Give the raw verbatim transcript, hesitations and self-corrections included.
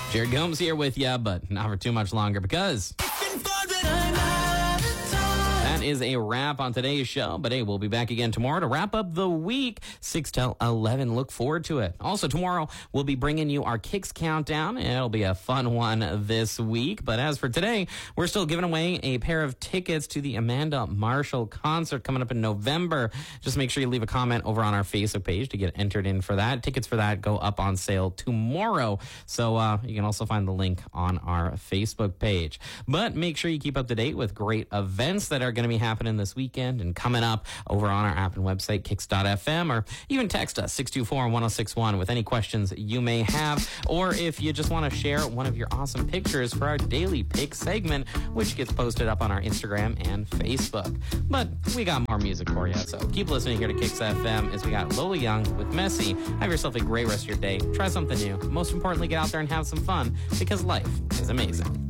Jared Gomes here with you, but not for too much longer because that is a wrap on today's show. But hey, we'll be back again tomorrow to wrap up the week, six till eleven. Look forward to it. Also, tomorrow we'll be bringing you our Kicks Countdown. It'll be a fun one this week. But as for today, we're still giving away a pair of tickets to the Amanda Marshall concert coming up in November. Just make sure you leave a comment over on our Facebook page to get entered in for that. Tickets for that go up on sale tomorrow. So uh, you can also find the link on our Facebook page. But make sure you keep up to date with great events that are going to be happening this weekend and coming up over on our app and website, kicks dot f m, or even text us, six two four, one oh six one, with any questions you may have, or if you just want to share one of your awesome pictures for our Daily Pick segment, which gets posted up on our Instagram and Facebook. But we got more music for you, so keep listening here to Kicks F M as we got Lola Young with Messy. Have yourself a great rest of your day. Try something new. Most importantly, get out there and have some fun, because life is amazing.